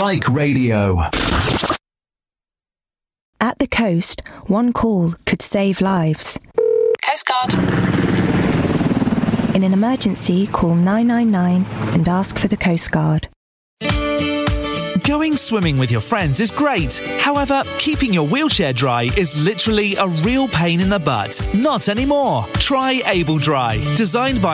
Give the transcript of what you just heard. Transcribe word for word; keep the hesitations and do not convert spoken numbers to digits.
Like radio. At the coast, one call could save lives. Coast Guard. In an emergency, call nine nine nine and ask for the Coast Guard. Going swimming with your friends is great. However, keeping your wheelchair dry is literally a real pain in the butt. Not anymore. Try Able Dry. Designed by